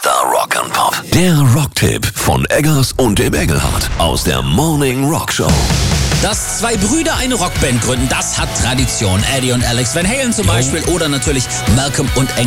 Mr. Rock'n'Pop. Der Rocktipp von Eggers und dem Engelhardt aus der Morning Rock Show. Dass zwei Brüder eine Rockband gründen, das hat Tradition. Eddie und Alex Van Halen zum Beispiel oder natürlich Malcolm und